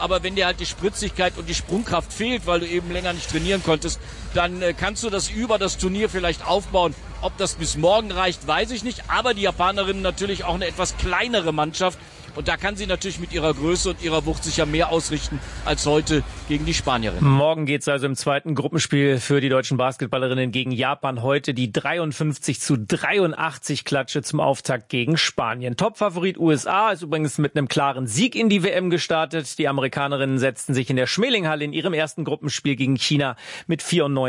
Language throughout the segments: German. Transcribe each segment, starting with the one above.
aber wenn dir halt die Spritzigkeit und die Sprungkraft fehlt, weil du eben länger nicht trainieren konntest, dann kannst du das über das Turnier vielleicht aufbauen. Ob das bis morgen reicht, weiß ich nicht, aber die Japanerinnen natürlich auch eine etwas kleinere Mannschaft. Und da kann sie natürlich mit ihrer Größe und ihrer Wucht sicher mehr ausrichten als heute gegen die Spanierinnen. Morgen geht's also im zweiten Gruppenspiel für die deutschen Basketballerinnen gegen Japan. Heute die 53-83 Klatsche zum Auftakt gegen Spanien. Topfavorit USA ist übrigens mit einem klaren Sieg in die WM gestartet. Die Amerikanerinnen setzten sich in der Schmelinghalle in ihrem ersten Gruppenspiel gegen China mit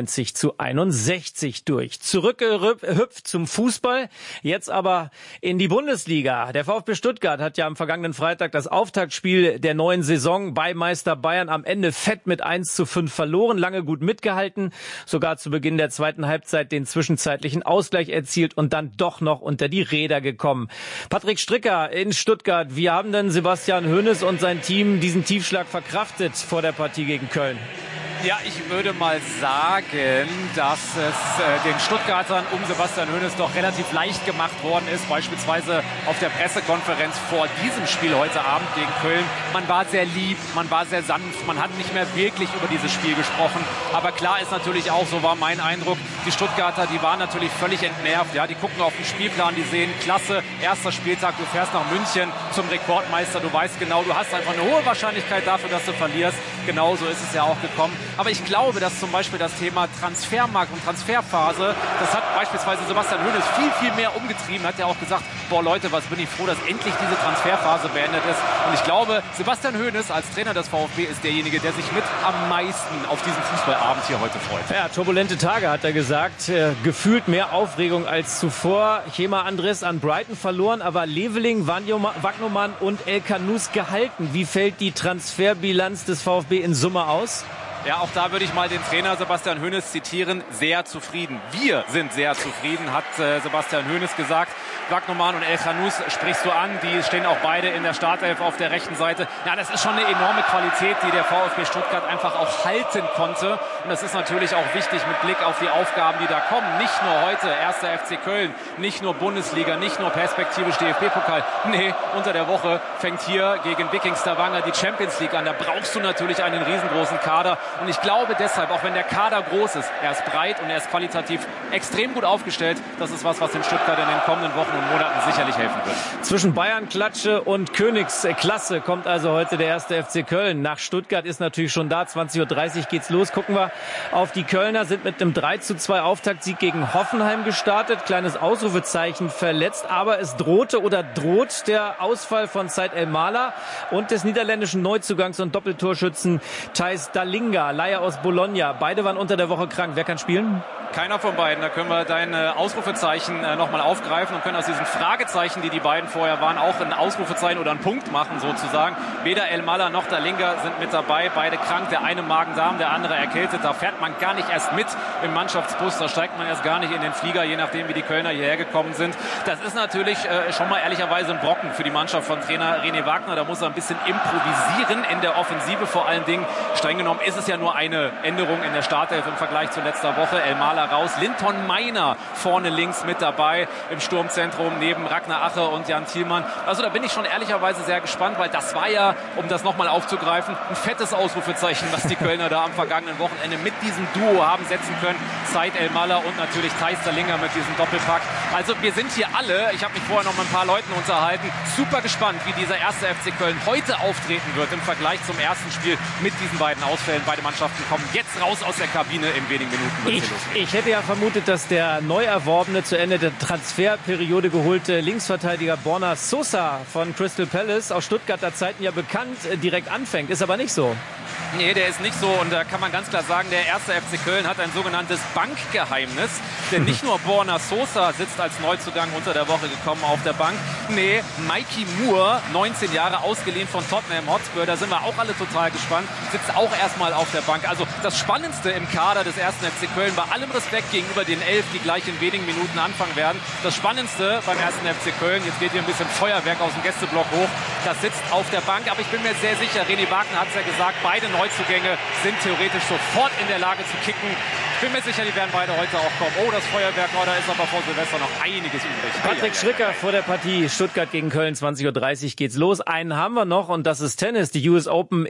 94-61 durch. Zurückgehüpft zum Fußball, jetzt aber in die Bundesliga. Der VfB Stuttgart hat ja am vergangenen Freitag das Auftaktspiel der neuen Saison bei Meister Bayern am Ende fett mit 1:5 verloren, lange gut mitgehalten, sogar zu Beginn der zweiten Halbzeit den zwischenzeitlichen Ausgleich erzielt und dann doch noch unter die Räder gekommen. Patrick Stricker in Stuttgart, wie haben denn Sebastian Hoeneß und sein Team diesen Tiefschlag verkraftet vor der Partie gegen Köln? Ja, ich würde mal sagen, dass es den Stuttgartern um Sebastian Hoeneß doch relativ leicht gemacht worden ist. Beispielsweise auf der Pressekonferenz vor diesem Spiel heute Abend gegen Köln. Man war sehr lieb, man war sehr sanft, man hat nicht mehr wirklich über dieses Spiel gesprochen. Aber klar ist natürlich auch, so war mein Eindruck, die Stuttgarter, die waren natürlich völlig entnervt. Ja, die gucken auf den Spielplan, die sehen, klasse, erster Spieltag, du fährst nach München zum Rekordmeister. Du weißt genau, du hast einfach eine hohe Wahrscheinlichkeit dafür, dass du verlierst. Genauso ist es ja auch gekommen. Aber ich glaube, dass zum Beispiel das Thema Transfermarkt und Transferphase, das hat beispielsweise Sebastian Hoeneß viel, viel mehr umgetrieben. Hat ja auch gesagt, boah Leute, was bin ich froh, dass endlich diese Transferphase beendet ist. Und ich glaube, Sebastian Hoeneß als Trainer des VfB ist derjenige, der sich mit am meisten auf diesen Fußballabend hier heute freut. Ja, turbulente Tage, hat er gesagt. Gefühlt mehr Aufregung als zuvor. Chema Andres an Brighton verloren, aber Leveling, Wagnumann und El Kanous gehalten. Wie fällt die Transferbilanz des VfB in Summe aus? Ja, auch da würde ich mal den Trainer Sebastian Hoeneß zitieren. Sehr zufrieden. Wir sind sehr zufrieden, hat Sebastian Hoeneß gesagt. Wagnumann und El Kanous sprichst du an. Die stehen auch beide in der Startelf auf der rechten Seite. Ja, das ist schon eine enorme Qualität, die der VfB Stuttgart einfach auch halten konnte. Und das ist natürlich auch wichtig mit Blick auf die Aufgaben, die da kommen. Nicht nur heute 1. FC Köln, nicht nur Bundesliga, nicht nur perspektivisch DFB-Pokal. Nee, unter der Woche fängt hier gegen Viking Stavanger die Champions League an. Da brauchst du natürlich einen riesengroßen Kader. Und ich glaube deshalb, auch wenn der Kader groß ist, er ist breit und er ist qualitativ extrem gut aufgestellt. Das ist was den Stuttgart in den kommenden Wochen und Monaten sicherlich helfen wird. Zwischen Bayern-Klatsche und Königsklasse kommt also heute der 1. FC Köln. Nach Stuttgart ist natürlich schon da. 20:30 Uhr geht's los. Gucken wir auf die Kölner. Sind mit einem 3:2 Auftaktsieg gegen Hoffenheim gestartet. Kleines Ausrufezeichen verletzt. Aber es droht der Ausfall von Said El-Mala und des niederländischen Neuzugangs und Doppeltorschützen Thijs Dallinga, Leihe aus Bologna. Beide waren unter der Woche krank. Wer kann spielen? Keiner von beiden. Da können wir dein Ausrufezeichen nochmal aufgreifen und können aus diesen Fragezeichen, die beiden vorher waren, auch ein Ausrufezeichen oder einen Punkt machen sozusagen. Weder El-Mala noch Dallinga sind mit dabei. Beide krank. Der eine Magen-Darm, der andere erkältet. Da fährt man gar nicht erst mit im Mannschaftsbus. Da steigt man erst gar nicht in den Flieger, je nachdem wie die Kölner hierher gekommen sind. Das ist natürlich schon mal ehrlicherweise ein Brocken für die Mannschaft von Trainer René Wagner. Da muss er ein bisschen improvisieren in der Offensive vor allen Dingen. Streng genommen ist es ja nur eine Änderung in der Startelf im Vergleich zu letzter Woche. El-Mala raus. Linton Meiner vorne links mit dabei im Sturmzentrum neben Ragnar Ache und Jan Thielmann. Also da bin ich schon ehrlicherweise sehr gespannt, weil das war ja, um das nochmal aufzugreifen, ein fettes Ausrufezeichen, was die Kölner da am vergangenen Wochenende mit diesem Duo haben setzen können. Said El-Mala und natürlich Thijs Dallinga mit diesem Doppelpack. Also wir sind hier alle, ich habe mich vorher noch mit ein paar Leuten unterhalten, super gespannt, wie dieser 1. FC Köln heute auftreten wird im Vergleich zum ersten Spiel mit diesen beiden Ausfällen. Beide Mannschaften kommen jetzt raus aus der Kabine in wenigen Minuten. Ich hätte ja vermutet, dass der neu erworbene, zu Ende der Transferperiode geholte Linksverteidiger Borna Sosa von Crystal Palace, aus Stuttgarter Zeiten ja bekannt, direkt anfängt. Ist aber nicht so. Nee, der ist nicht so. Und da kann man ganz klar sagen, der 1. FC Köln hat ein sogenanntes Bankgeheimnis. Denn nicht nur Borna Sosa sitzt als Neuzugang unter der Woche gekommen auf der Bank. Nee, Mikey Moore, 19 Jahre, ausgeliehen von Tottenham Hotspur. Da sind wir auch alle total gespannt. Sitzt auch erstmal auf der Bank. Also das Spannendste im Kader des 1. FC Köln, bei allem Respekt gegenüber den 11, die gleich in wenigen Minuten anfangen werden. Das Spannendste beim 1. FC Köln, jetzt geht hier ein bisschen Feuerwerk aus dem Gästeblock hoch, das sitzt auf der Bank. Aber ich bin mir sehr sicher, René Wagner hat es ja gesagt, beide Neuzugänge sind theoretisch sofort in der Lage zu kicken. Ich bin mir sicher, die werden beide heute auch kommen. Oh, das Feuerwerk, da ist aber vor Silvester noch einiges übrig. Patrick Stricker vor der Partie Stuttgart gegen Köln, 20:30 Uhr geht's los. Einen haben wir noch und das ist Tennis. Die US Open